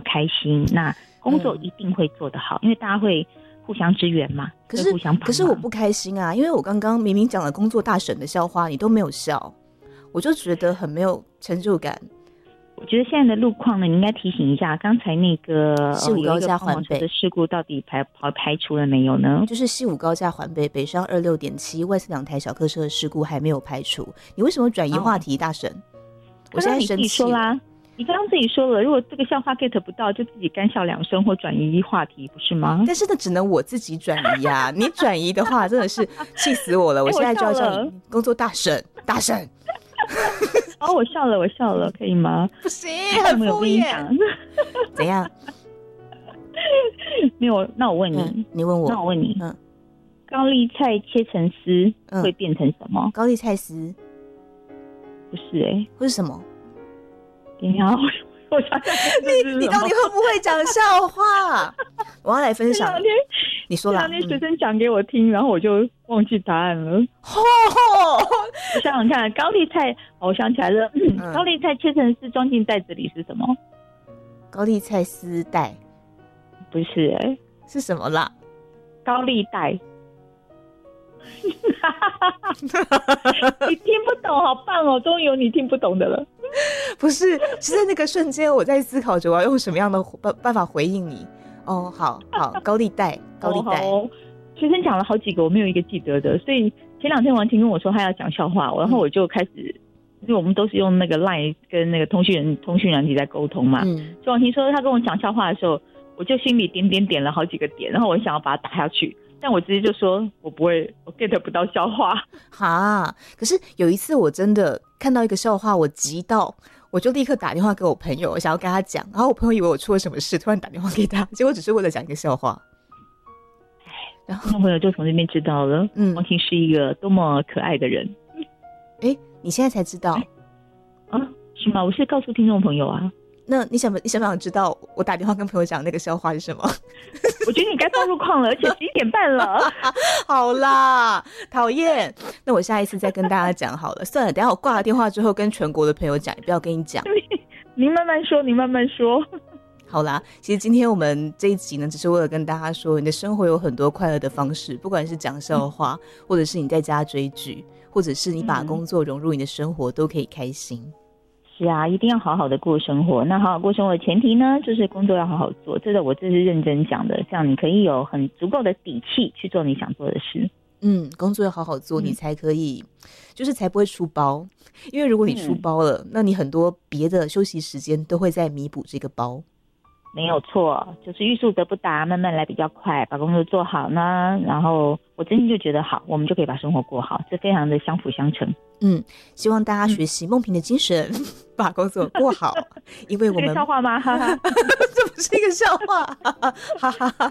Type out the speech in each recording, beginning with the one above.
开心，那工作一定会做得好，因为大家会互相支援嘛， 可是互相帮忙。 可是我不开心啊，因为我刚刚明明讲了工作大省的笑话，你都没有笑，我就觉得很没有成就感。 我觉得现在的路况呢，你应该提醒一下，刚才那个西武高架环北的事故到底排除了没有呢？ 就是西武高架环北北上26.7外侧2台小客车的事故还没有排除，你为什么转移话题，大神？我现在生气了。 你刚刚自己说了，如果这个笑话 get 不到，就自己干笑2声或转移话题，不是吗？ 但是那只能我自己转移啊！你转移的话，真的是气死我了！我现在就要叫你工作大省。 哦，我笑了，可以吗？ 不行，很敷衍。怎样？ 没有，那我问你， 你问我， 那我问你，高丽菜切成丝会变成什么？ 高丽菜丝？ 不是会是什么？ 等一下，我想想你到底会不会讲笑话？我要来分享。你说啦， 这两天学生讲给我听，然后我就忘记答案了。我想想看，高丽菜，我想起来了，高丽菜切成丝装进袋子里是什么？ 高丽菜丝带？ 不是是什么啦？ 高丽带。你听不懂，好棒哦！终于有你听不懂的了。 不是在那个瞬间，我在思考着我要用什么样的办法回应你。哦，好，高丽带。 学生讲了好几个，我没有一个记得的，所以前2天王婷跟我说他要讲笑话，然后我就开始，因为我们都是用那个 LINE 跟那个通讯软体在沟通嘛。所以王婷说他跟我讲笑话的时候，我就心里点了好几个点，然后我想要把它打下去。但我直接就说我不会，我 get 不到笑话哈。可是有一次我真的看到一个笑话，我急到我就立刻打电话给我朋友，我想要跟他讲，然后我朋友以为我出了什么事，突然打电话给他，结果只是为了讲一个笑话。然后朋友就从这边知道了，王婷是一个多么可爱的人。 你现在才知道啊？是吗？我是告诉听众朋友啊。 那你想不想知道我打电话跟朋友讲那个笑话是什么？ 我觉得你该报路况了，而且11点半了。 好啦，讨厌。那我下一次再跟大家讲好了。算了，等一下我挂了电话之后跟全国的朋友讲，也不要跟你讲。 您慢慢说。 好啦，其实今天我们这一集呢，只是为了跟大家说，你的生活有很多快乐的方式，不管是讲笑话，或者是你在家追剧，或者是你把工作融入你的生活，都可以开心。 是啊，一定要好好的过生活。那好好过生活的前提呢，就是工作要好好做。我这是认真讲的，这样你可以有很足够的底气去做你想做的事。 工作要好好做，你才可以，就是才不会出包。因为如果你出包了，那你很多别的休息时间都会在弥补这个包。 没有错，就是欲速则不达，慢慢来比较快，把工作做好呢，然后我真心就觉得好，我们就可以把生活过好，这非常的相辅相成。 希望大家学习梦萍的精神，把工作过好，因为我们这个笑话吗？哈哈， 这不是一个笑话，哈哈哈。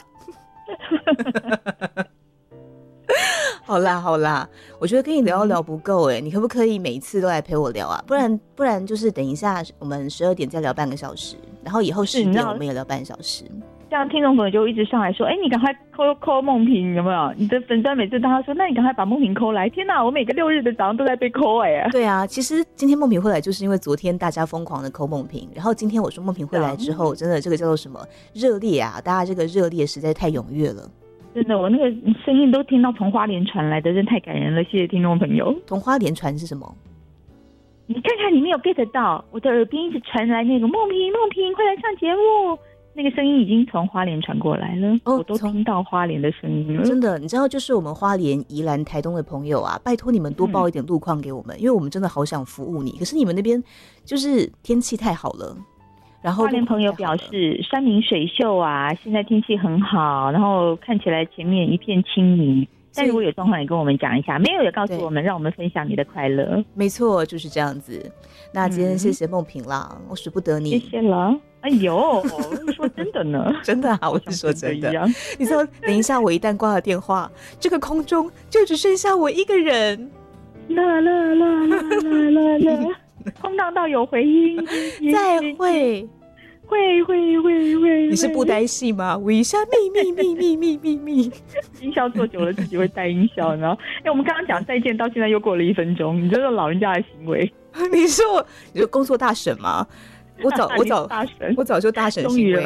好啦，我觉得跟你聊一聊不够你可不可以每一次都来陪我聊啊？不然就是等一下我们12点再聊半个小时，然后以后10点我们也聊半小时。 这样听众朋友就一直上来说，你赶快扣梦萍，有没有？你的粉专每次大家说，那你赶快把梦萍扣来。天哪，我每个6日的早上都在被扣对啊，其实今天梦萍会来，就是因为昨天大家疯狂的扣梦萍，然后今天我说梦萍会来之后，真的这个叫做什么热烈啊！大家这个热烈实在太踊跃了。 真的，我那个声音都听到从花莲传来的，真的太感人了，谢谢听众朋友。 从花莲传是什么？ 你看看你没有 get 到，我的耳边一直传来那个梦萍快来上节目，那个声音已经从花莲传过来了，我都听到花莲的声音了。 真的，你知道就是我们花莲、宜兰、台东的朋友啊，拜托你们多报一点路况给我们，因为我们真的好想服务你，可是你们那边就是天气太好了。然后花莲朋友表示山明水秀啊，现在天气很好，然后看起来前面一片清明，但如果有状况也跟我们讲一下，没有也告诉我们，让我们分享你的快乐。 没错，就是这样子。那今天谢谢梦萍啦，我舍不得你。 谢谢了。哎呦，说真的呢？ 真的啊，我是说真的。你说等一下我一旦挂了电话，这个空中就只剩下我一个人。 啦，空荡到有回音。 再会。 会， 你是布袋戏吗？我一下秘， 音效做久了自己会带音效，然后我们刚刚讲再见到现在又过了1分钟，你这是老人家的行为。 你说工作大省吗？我早就大省行为。